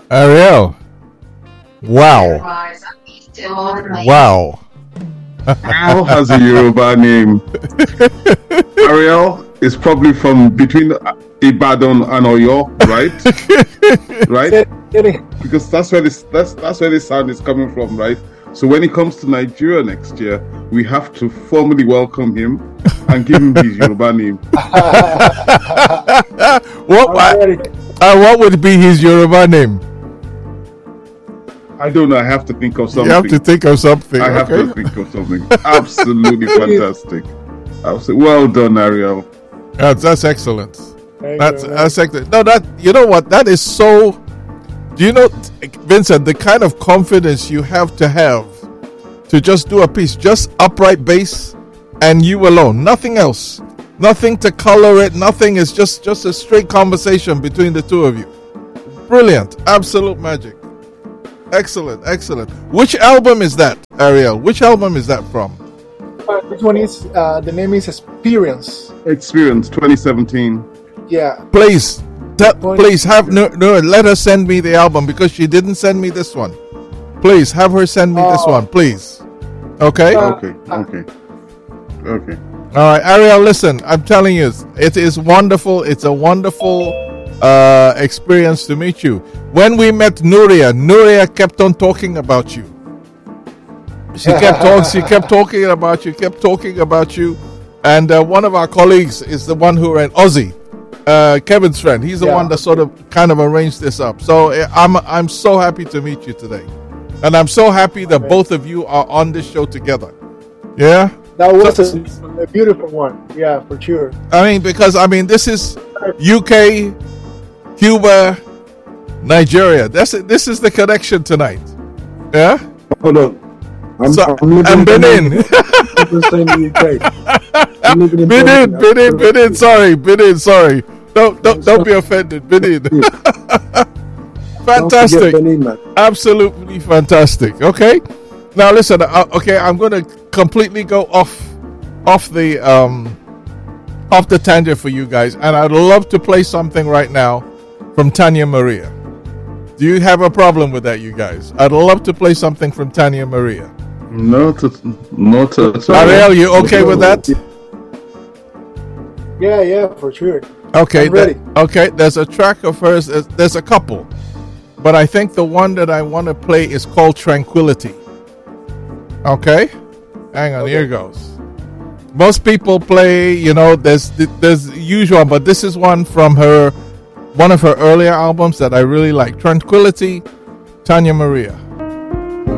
Ariel. Wow. Wow. Al has a Yoruba name. Ariel is probably from between Ibadan and Oyo, right? Right? Because that's where the sound is coming from, right? So when he comes to Nigeria next year, we have to formally welcome him and give him his Yoruba name. What would be his Yoruba name? I don't know. I have to think of something. You have to think of something. I have to think of something. Absolutely fantastic. Absolutely. Well done, Ariel. That's excellent. That's excellent. No, you know what? That is so. Do you know, Vincent, the kind of confidence you have to just do a piece, just upright bass, and you alone, nothing else, nothing to color it, nothing. It's just a straight conversation between the two of you. Brilliant, absolute magic. Excellent. Which album is that, Ariel? Which album is that from? This one is, the name is Experience. Experience 2017. Yeah. Please have no. Let her send me the album because she didn't send me this one. Please have her send me this one, please. Okay. Okay. All right, Ariel. Listen, I'm telling you, it is wonderful. It's a wonderful experience to meet you. When we met Nuria kept on talking about you. She kept talking about you. And one of our colleagues is the one who ran Ozzy. Kevin's friend, he's the one that sort of kind of arranged this up. So I'm so happy to meet you today, and I'm so happy that both of you are on this show together. Yeah, that was a beautiful one. Yeah, for sure. This is UK, Cuba, Nigeria. This is the connection tonight. Yeah. Hold on. I'm Benin. Benin. Sorry. Don't be offended, Benin. Fantastic. Benin, absolutely fantastic. Okay. Now listen. Okay, I'm going to completely go off the tangent for you guys, and I'd love to play something right now from Tanya Maria. Do you have a problem with that, you guys? I'd love to play something from Tanya Maria. Not at all. Ariel, you okay with that? Yeah, for sure. Okay, I'm ready. Okay, there's a track of hers. There's a couple, but I think the one that I want to play is called Tranquility. Okay, hang on. Okay. Here goes. Most people play, there's the usual, but this is one from one of her earlier albums that I really like. Tranquility, Tanya Maria.